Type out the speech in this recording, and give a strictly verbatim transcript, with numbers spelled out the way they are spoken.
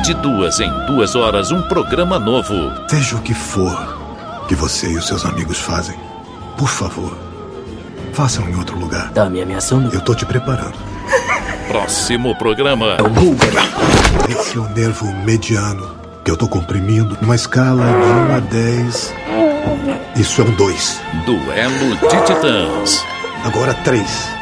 De duas em duas horas, um programa novo. Seja o que for que você e os seus amigos fazem, por favor, façam em outro lugar. Tá me ameaçando? Eu tô te preparando. Próximo programa. É o Google. Esse é o nervo mediano que eu tô comprimindo numa escala de um a dez. Isso é um dois. Duelo de Titãs. Agora três.